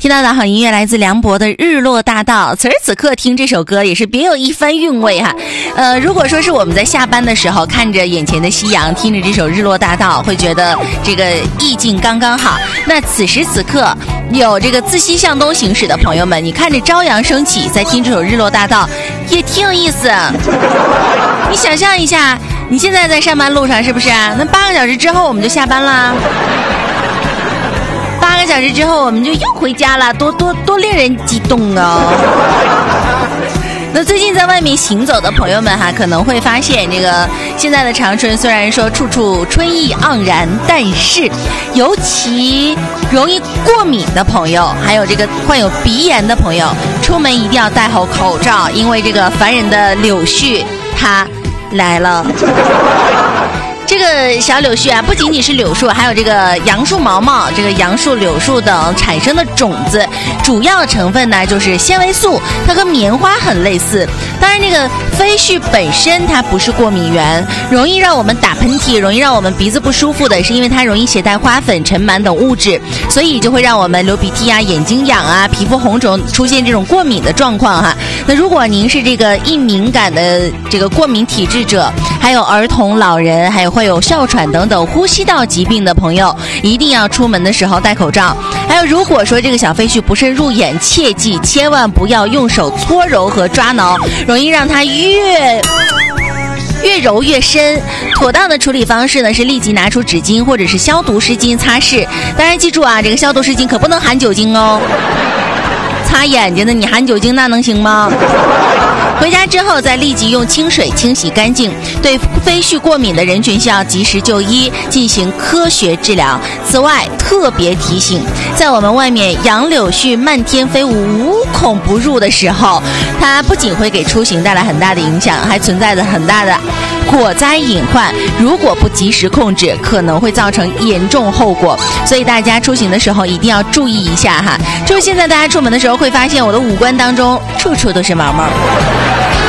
听到的好音乐来自梁博的《日落大道》，此时此刻听这首歌也是别有一番韵味哈。如果说是我们在下班的时候看着眼前的夕阳，听着这首《日落大道》，会觉得这个意境刚刚好。那此时此刻有这个自西向东行驶的朋友们，你看着朝阳升起，在听这首《日落大道》，也挺有意思。你想象一下，你现在在上班路上是不是啊？那8个小时之后我们就下班啦。8个小时之后我们就又回家了，多令人激动哦。那最近在外面行走的朋友们哈，可能会发现这个现在的长春虽然说处处春意盎然，但是尤其容易过敏的朋友，还有这个患有鼻炎的朋友，出门一定要戴好口罩，因为这个烦人的柳絮它来了。这个小柳絮啊，不仅仅是柳树，还有这个杨树毛毛、这个杨树、柳树等产生的种子，主要成分呢就是纤维素，它和棉花很类似。当然，这个飞絮本身它不是过敏源，容易让我们打喷嚏，容易让我们鼻子不舒服的是因为它容易携带花粉、尘螨等物质，所以就会让我们流鼻涕啊、眼睛痒啊、皮肤红肿，出现这种过敏的状况哈。那如果您是这个易敏感的这个过敏体质者，还有儿童、老人，还有会有哮喘等等呼吸道疾病的朋友，一定要出门的时候戴口罩。还有如果说这个小飞絮不慎入眼，切记千万不要用手搓揉和抓挠，容易让它越揉越深。妥当的处理方式呢是立即拿出纸巾或者是消毒湿巾擦拭。当然记住啊，这个消毒湿巾可不能含酒精哦。擦眼睛的你含酒精那能行吗？回家之后再立即用清水清洗干净。对飞絮过敏的人群需要及时就医，进行科学治疗。此外特别提醒，在我们外面杨柳絮漫天飞舞无孔不入的时候，它不仅会给出行带来很大的影响，还存在着很大的火灾隐患，如果不及时控制，可能会造成严重后果。所以大家出行的时候一定要注意一下哈。就是现在大家出门的时候会发现我的五官当中处处都是毛毛。